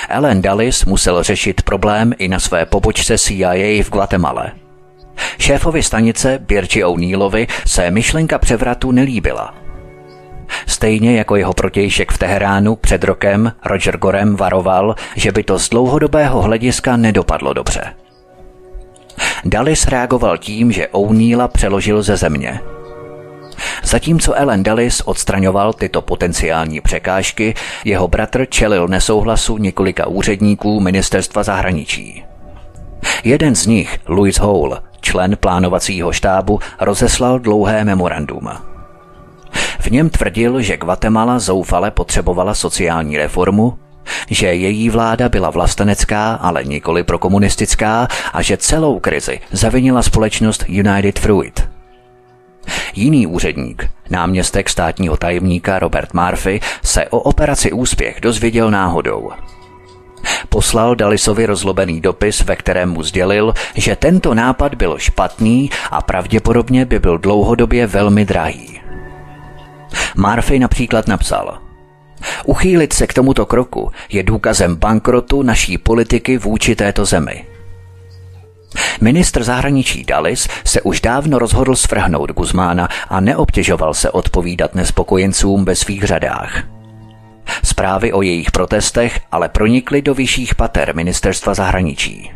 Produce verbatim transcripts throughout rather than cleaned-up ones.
Allen Dulles musel řešit problém i na své pobočce C I A v Guatemale. Šéfovi stanice Birgi O'Neillovi se myšlenka převratu nelíbila. Stejně jako jeho protějšek v Teheránu před rokem Roger Gorem varoval, že by to z dlouhodobého hlediska nedopadlo dobře. Dulles reagoval tím, že O'Neilla přeložil ze země. Zatímco Allen Dulles odstraňoval tyto potenciální překážky, jeho bratr čelil nesouhlasu několika úředníků ministerstva zahraničí. Jeden z nich, Louis Hole, člen plánovacího štábu, rozeslal dlouhé memorandum. V něm tvrdil, že Guatemala zoufale potřebovala sociální reformu, že její vláda byla vlastenecká, ale nikoli prokomunistická a že celou krizi zavinila společnost United Fruit. Jiný úředník, náměstek státního tajemníka Robert Murphy, se o operaci Úspěch dozvěděl náhodou. Poslal Dullesovi rozlobený dopis, ve kterém mu sdělil, že tento nápad byl špatný a pravděpodobně by byl dlouhodobě velmi drahý. Murphy například napsal: Uchýlit se k tomuto kroku je důkazem bankrotu naší politiky vůči této zemi. Ministr zahraničí Dulles se už dávno rozhodl svrhnout Guzmána a neobtěžoval se odpovídat nespokojencům ve svých řadách. Zprávy o jejich protestech ale pronikly do vyšších pater ministerstva zahraničí.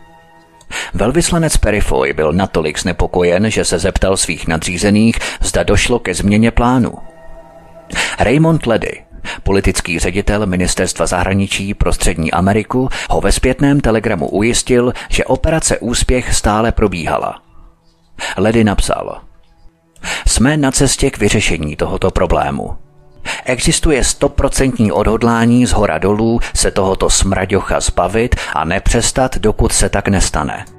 Velvyslanec Perifoy byl natolik znepokojen, že se zeptal svých nadřízených, zda došlo ke změně plánu. Raymond Ledy, politický ředitel ministerstva zahraničí pro Střední Ameriku, ho ve zpětném telegramu ujistil, že operace Úspěch stále probíhala. Ledy napsal: Jsme na cestě k vyřešení tohoto problému. Existuje stoprocentní odhodlání z hora dolů se tohoto smraďocha zbavit a nepřestat, dokud se tak nestane.